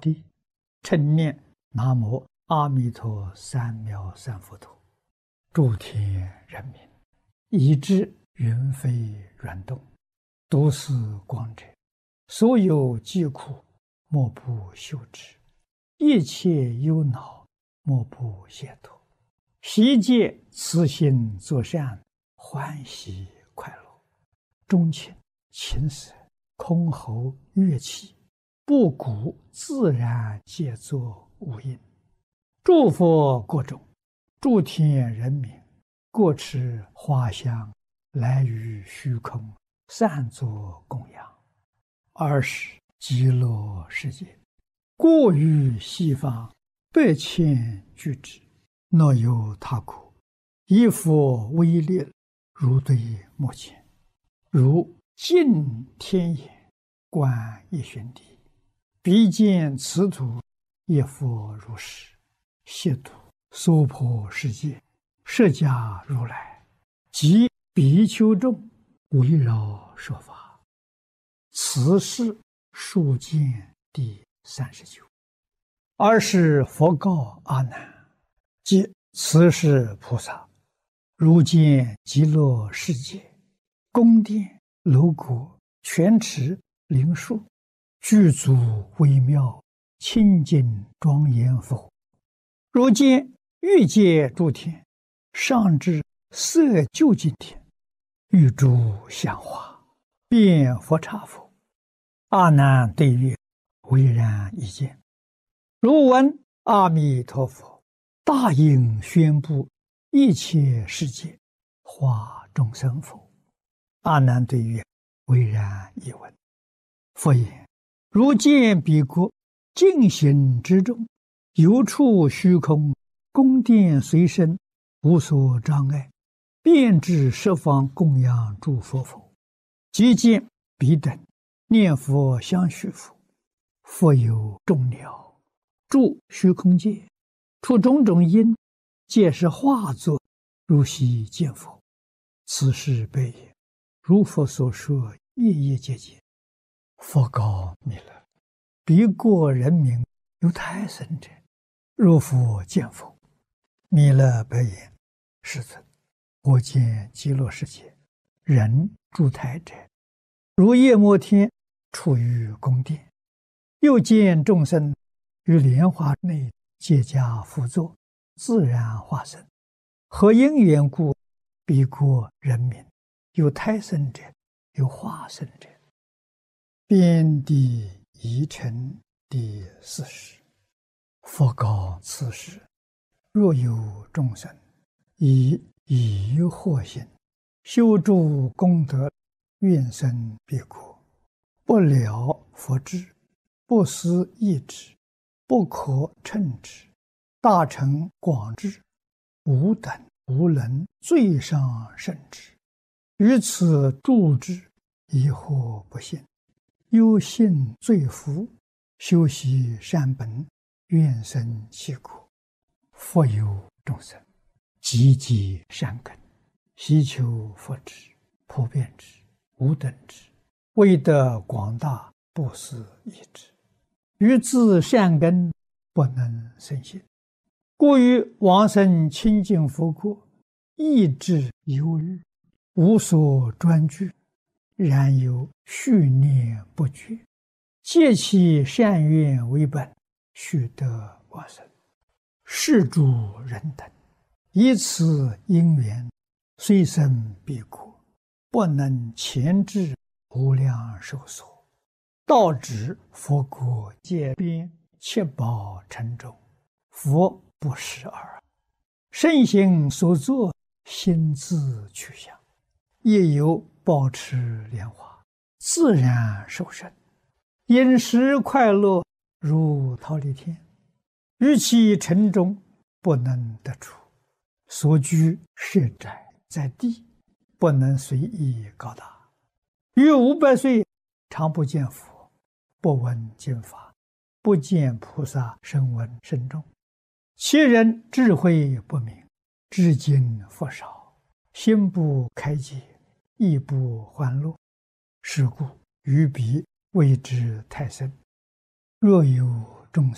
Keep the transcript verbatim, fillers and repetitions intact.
地，称念南无阿弥陀三藐三菩提，诸天人民，以至云飞软动，都是光者，所有疾苦莫不休止，一切忧恼莫不解脱，悉皆慈心作善，欢喜快乐，钟情琴瑟箜篌乐器，不鼓自然皆作无应。诸佛国中，诸天人民，各持花香，来于虚空，散作供养。尔时极乐世界，过于西方百千俱胝，若有他国，以佛威力，如对目前，如镜天眼，观一旬地，彼见此土，亦复如是。悉土娑婆世界，释迦如来及比丘众，围绕说法。此是数见第三十九。尔时佛告阿难：即此是菩萨，如见极乐世界，宫殿楼阁、泉池、灵树，具足微妙，清净庄严否？如见欲界诸天，上至色究竟天，欲诸香花，遍佛刹否？阿难对曰：唯然一见。如闻阿弥陀佛大应宣布一切世界化众生否？阿难对曰：唯然一闻。佛言：如见彼国净行之中，游处虚空，宫殿随身，无所障碍，遍至十方供养诸佛否？即见彼等念佛相续否？复有众鸟住虚空界，出种种因，皆是化作，如悉见否？此是悲也。如佛所说，夜夜皆见。佛告弥勒：彼国人民有胎生者，若复见否？弥勒白言：世尊，我见极乐世界人住胎者，如夜摩天处于宫殿，又见众生于莲花内结跏趺坐，自然化身。何因缘故？彼国人民有胎生者，有化身者。遍地疑尘第四十。佛告此时：若有众生以疑惑心修诸功德，愿生彼国，不了佛智，不思议之，不可称之，大乘广智，无等无能，最上甚至，于此住之，疑惑不信，忧信罪福，修习善本，愿生其国。复有众生积积善根，希求佛智，普遍之，无等之，为得广大，不思议之，于自善根不能生信，故于往生清净佛国，意志忧虑，无所专具，然有续念不绝，借其善愿为本，须得往生。是诸人等以此因缘，虽生彼国，不能前至无量寿所，到指佛国界边，七宝城中，佛不识尔。身行所作，心自去向，亦有保持莲花，自然受生，饮食快乐，如忉利天。于其城中不能得出，所居设宅在地，不能随意高大。于五百岁常不见佛，不闻经法，不见菩萨声闻声众。其人智慧不明，知经佛少，心不开解，意不欢乐。是故于彼谓之胎生。若有